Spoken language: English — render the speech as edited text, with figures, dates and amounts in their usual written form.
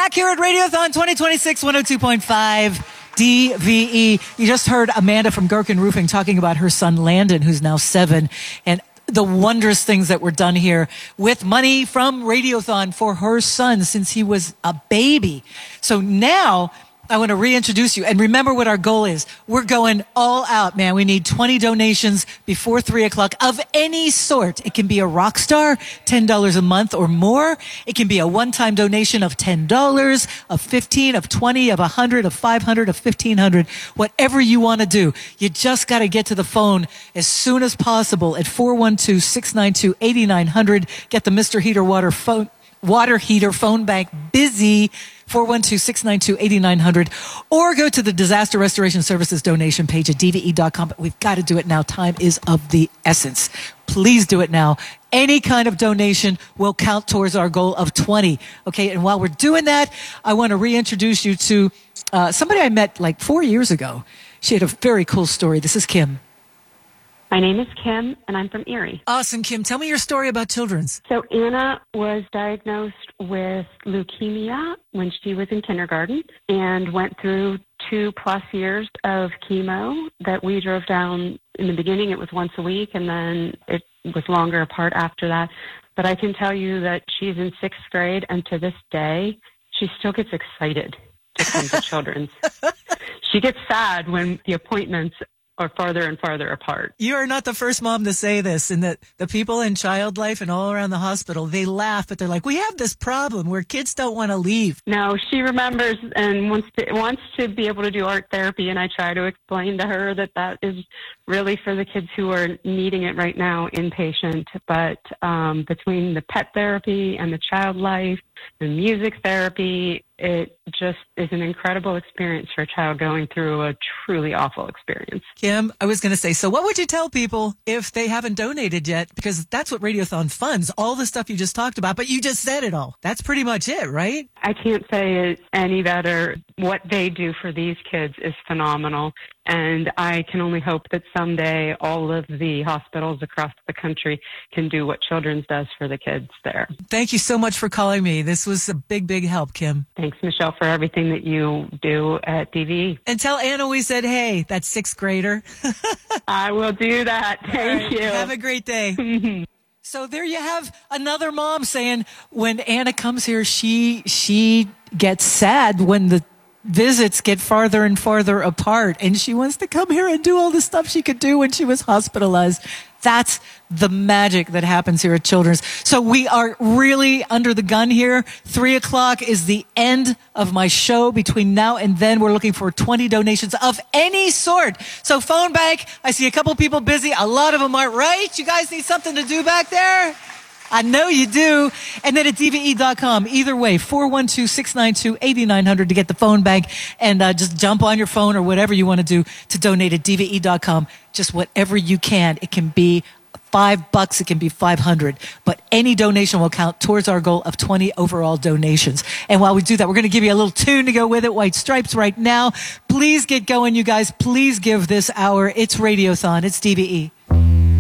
back here at Radiothon 2026, 102.5 DVE. You just heard Amanda from Gherkin Roofing talking about her son Landon, who's now 7, and the wondrous things that were done here with money from Radiothon for her son since he was a baby. So now I want to reintroduce you. And remember what our goal is. We're going all out, man. We need 20 donations before 3 o'clock of any sort. It can be a rock star, $10 a month or more. It can be a one-time donation of $10, of 15, of 20, of 100, of 500, of 1,500. Whatever you want to do. You just got to get to the phone as soon as possible at 412-692-8900. Get the Mr. Heater water heater phone bank busy. 412-692-8900, or go to the Disaster Restoration Services donation page at dve.com. But we've got to do it now. Time is of the essence. Please do it now. Any kind of donation will count towards our goal of 20. Okay, and while we're doing that, I want to reintroduce you to somebody I met like 4 years ago. She had a very cool story. This is Kim. My name is Kim, and I'm from Erie. Awesome, Kim. Tell me your story about Children's. So Anna was diagnosed with leukemia when she was in kindergarten and went through 2+ years of chemo that we drove down. In the beginning, it was once a week, and then it was longer apart after that. But I can tell you that she's in 6th grade, and to this day, she still gets excited to come to Children's. She gets sad when the appointments are farther and farther apart. You are not the first mom to say this, and that the people in child life and all around the hospital, they laugh, but they're like, we have this problem where kids don't want to leave. No, she remembers and wants to be able to do art therapy, and I try to explain to her that is really for the kids who are needing it right now, inpatient. But between the pet therapy and the child life and music therapy, it just is an incredible experience for a child going through a truly awful experience. Kim, I was going to say, so what would you tell people if they haven't donated yet? Because that's what Radiothon funds, all the stuff you just talked about, but you just said it all. That's pretty much it, right? I can't say it any better. What they do for these kids is phenomenal. And I can only hope that someday all of the hospitals across the country can do what Children's does for the kids there. Thank you so much for calling me. This was a big, big help, Kim. Thanks, Michelle, for everything that you do at DVE. And tell Anna we said, hey, that 6th grader. I will do that. Thank you. Have a great day. So there you have another mom saying when Anna comes here, she gets sad when the visits get farther and farther apart, and she wants to come here and do all the stuff she could do when she was hospitalized. That's the magic that happens here at Children's. So we are really under the gun here. 3 o'clock is the end of my show. Between now and then, we're looking for 20 donations of any sort. So phone bank, I see a couple people busy. A lot of them aren't, right? You guys need something to do back there? I know you do. And then at DVE.com. Either way, 412-692-8900 to get the phone bank, and just jump on your phone or whatever you want to do to donate at DVE.com. Just whatever you can. It can be $5, it can be 500, but any donation will count towards our goal of 20 overall donations. And while we do that, we're going to give you a little tune to go with it, White Stripes right now. Please get going, you guys. Please give this hour. It's Radiothon. It's DVE.